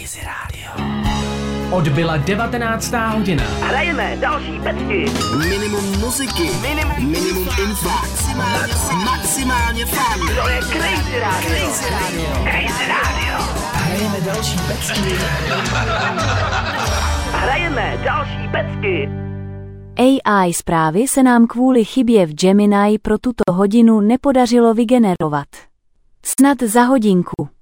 Crazy Radio. Odbyla 19. hodina. Hrajeme další pecky. Minimum muziky. Minimum info. Maximálně fun. To je Crazy Radio. Crazy Radio. Hrajeme další pecky. Hrajeme další pecky. AI zprávy se nám kvůli chybě v Gemini pro tuto hodinu nepodařilo vygenerovat. Snad za hodinku.